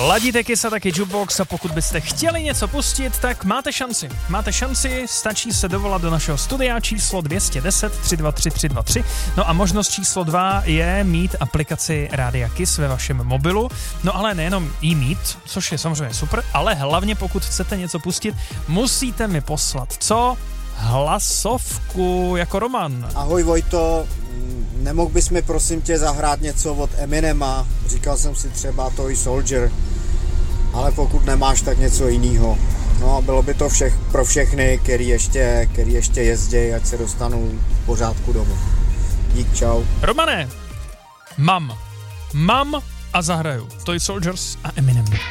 Ladíte Kiss a taky Jukebox a pokud byste chtěli něco pustit, tak máte šanci. Máte šanci, stačí se dovolat do našeho studia číslo 210 323 323. No a možnost číslo 2 je mít aplikaci Rádia Kiss ve vašem mobilu. No ale nejenom jí mít, což je samozřejmě super, ale hlavně pokud chcete něco pustit, musíte mi poslat co? Hlasovku, jako Roman. Ahoj Vojto, nemohl bys mi prosím tě zahrát něco od Eminema? Říkal jsem si třeba Toy Soldier, ale pokud nemáš, tak něco jiného. No a bylo by to pro všechny, který ještě jezdí, ať se dostanou v pořádku domů. Dík, čau. Romane, mám a zahraju Toy Soldiers a Eminem.